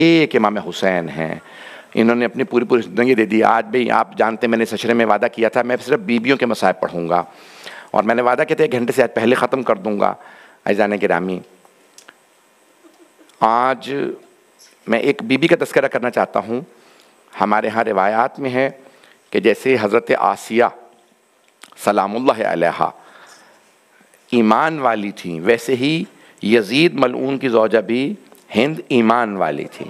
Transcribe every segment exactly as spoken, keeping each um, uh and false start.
एक इमाम हुसैन हैं, इन्होंने अपनी पूरी पूरी ज़िंदगी दे दी। आज भी आप जानते हैं मैंने इस अशरे में वादा किया था मैं सिर्फ बीबियों के मसाइब पढ़ूँगा, और मैंने वादा किया था एक घंटे से आज पहले ख़त्म कर दूँगा। अज़ान गिरामी, आज मैं एक बीबी का तज़किरा करना चाहता हूँ। हमारे यहाँ रिवायात में है कि जैसे हज़रत आसिया सलामुल्लाह अलैहा ईमान वाली थी, वैसे ही यजीद मलऊन की ज़ौजा भी हिंद ईमान वाली थी।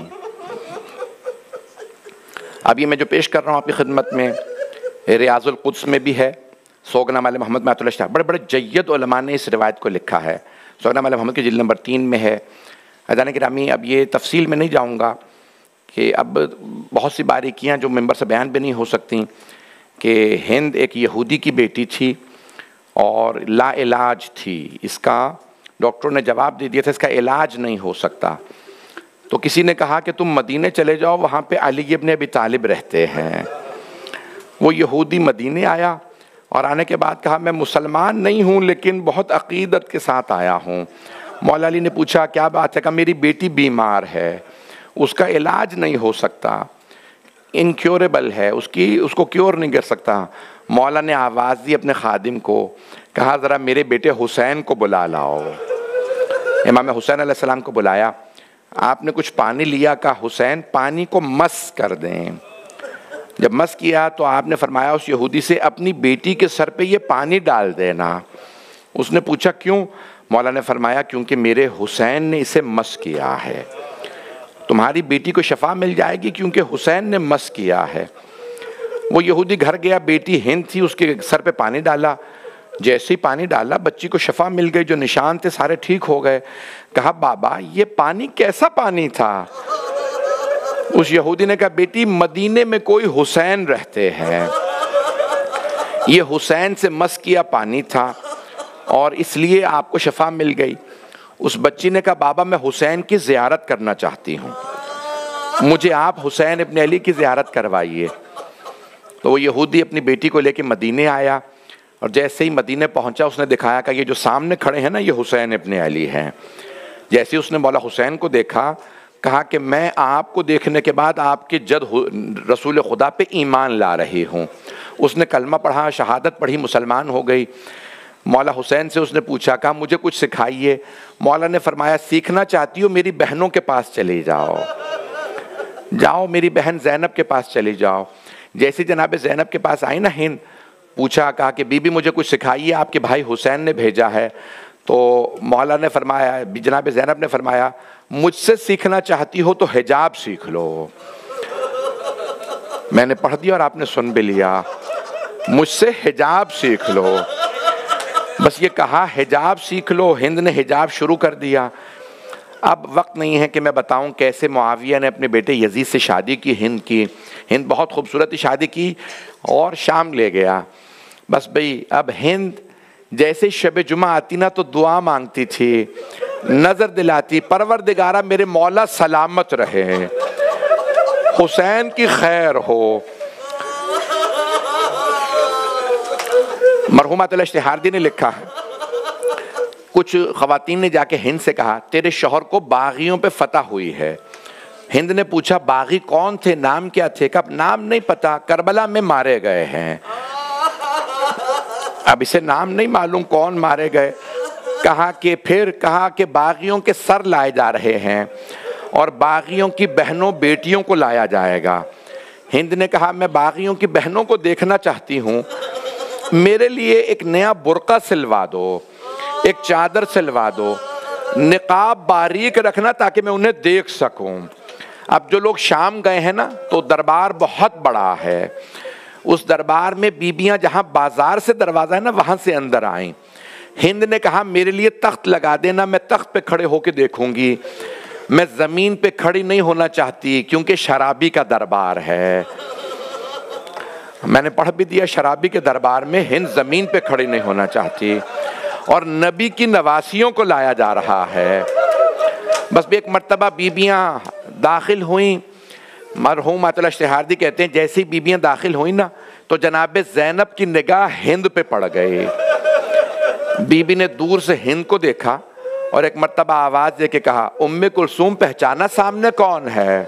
अब ये मैं जो पेश कर रहा हूँ आपकी खिदमत में रियाज़ुल क़ुद्स में भी है, सोगनामा अल मोहम्मद में अतुल्लाह, बड़े बड़े जय्यद उलमा ने इस रिवायत को लिखा है। सोगनामा अल मोहम्मद के जिल्द नंबर तीन में है। अज़ान गिरामी, अब ये तफसील में नहीं जाऊँगा कि अब बहुत सी बारीकियाँ जो मेंबर से बयान भी नहीं हो सकती, कि हिंद एक यहूदी की बेटी थी और ला इलाज थी। इसका डॉक्टरों ने जवाब दे दिया था इसका इलाज नहीं हो सकता। तो किसी ने कहा कि तुम मदीने चले जाओ, वहाँ पे अली इब्न अबी तालिब रहते हैं। वो यहूदी मदीने आया और आने के बाद कहा मैं मुसलमान नहीं हूँ लेकिन बहुत अक़ीदत के साथ आया हूँ। मौला अली ने पूछा क्या बात है? कहा मेरी बेटी बीमार है, उसका इलाज नहीं हो सकता, इनक्योरेबल है, उसकी उसको क्योर नहीं कर सकता। मौला ने आवाज़ दी अपने खादिम को, कहा ज़रा मेरे बेटे हुसैन को बुला लाओ। इमाम हुसैन अलैहिस्सलाम को बुलाया, आपने कुछ पानी लिया, कहा हुसैन पानी को मस कर दें। जब मस किया तो आपने फरमाया उस यहूदी से अपनी बेटी के सर पे ये पानी डाल देना। उसने पूछा क्यों? मौला ने फरमाया क्योंकि मेरे हुसैन ने इसे मस किया है, तुम्हारी बेटी को शफा मिल जाएगी क्योंकि हुसैन ने मस किया है। वो यहूदी घर गया, बेटी हिंद थी, उसके सर पे पानी डाला। जैसे ही पानी डाला बच्ची को शफा मिल गई, जो निशान थे सारे ठीक हो गए। कहा बाबा ये पानी कैसा पानी था? उस यहूदी ने कहा बेटी मदीने में कोई हुसैन रहते हैं, ये हुसैन से मस किया पानी था और इसलिए आपको शफा मिल गई। उस बच्ची ने कहा बाबा मैं हुसैन की ज़ियारत करना चाहती हूँ, मुझे आप हुसैन इब्न अली की ज़ियारत करवाइए। तो वो यहूदी अपनी बेटी को लेकर मदीने आया और जैसे ही मदीने पहुंचा उसने दिखाया कि ये जो सामने खड़े हैं ना ये हुसैन इब्न अली हैं। जैसे उसने मौला हुसैन को देखा, कहा कि मैं आपको देखने के बाद आपके जद रसूल खुदा पे ईमान ला रही हूँ। उसने कलमा पढ़ा, शहादत पढ़ी, मुसलमान हो गई। मौला हुसैन से उसने पूछा, कहा मुझे कुछ सिखाइए। मौला ने फरमाया सीखना चाहती हो मेरी बहनों के पास चली जाओ, जाओ मेरी बहन ज़ैनब के पास चली जाओ। जैसे जनाब ज़ैनब के पास आई ना हिंद, पूछा, कहा कि बीबी मुझे कुछ सिखाइए, आपके भाई हुसैन ने भेजा है। तो मौला ने फरमाया, जनाब ज़ैनब ने फरमाया मुझसे सीखना चाहती हो तो हिजाब सीख लो। मैंने पढ़ दिया और आपने सुन भी लिया, मुझसे हिजाब सीख लो। बस ये कहा हिजाब सीख लो, हिंद ने हिजाब शुरू कर दिया। अब वक्त नहीं है कि मैं बताऊं कैसे मुआविया ने अपने बेटे यजीद से शादी की हिंद की। हिंद बहुत खूबसूरत शादी की और शाम ले गया। बस भाई अब हिंद जैसे शब जुमा आती ना तो दुआ मांगती थी, नजर दिलाती, परवरदिगारा मेरे मौला सलामत रहे, हुसैन की खैर हो। मरहुमा इश्तिहारदी ने लिखा है, कुछ ख़वातीन ने जाके हिंद से कहा तेरे शौहर को बागियों पे फतह हुई है। हिंद ने पूछा बागी कौन थे, नाम क्या थे? कब नाम नहीं पता, करबला में मारे गए हैं। अब इसे नाम नहीं मालूम कौन मारे गए। कहा कि फिर कहा कि बागियों के सर लाए जा रहे हैं और बागियों की बहनों बेटियों को लाया जाएगा। हिंद ने कहा मैं बागियों की बहनों को देखना चाहती हूँ, मेरे लिए एक नया बुर्का सिलवा दो, एक चादर सिलवा दो, निकाब बारीक रखना ताकि मैं उन्हें देख सकूं। अब जो लोग शाम गए हैं ना तो दरबार बहुत बड़ा है, उस दरबार में बीबियां जहां बाजार से दरवाजा है ना वहां से अंदर आई। हिंद ने कहा मेरे लिए तख्त लगा देना, मैं तख्त पे खड़े होकर देखूंगी, मैं जमीन पे खड़ी नहीं होना चाहती क्योंकि शराबी का दरबार है। मैंने पढ़ भी दिया, शराबी के दरबार में हिंद जमीन पे खड़ी नहीं होना चाहती और नबी की नवासियों को लाया जा रहा है। बस भी एक मर्तबा बीबियां दाखिल हुई, मरहूम अतुल्लाह इश्तिहारदी कहते हैं जैसी बीबियां दाखिल हुई ना तो जनाब ज़ैनब की निगाह हिंद पे पड़ गई। बीबी ने दूर से हिंद को देखा और एक मर्तबा आवाज दे के कहा उम्मे कुलसूम पहचाना सामने कौन है?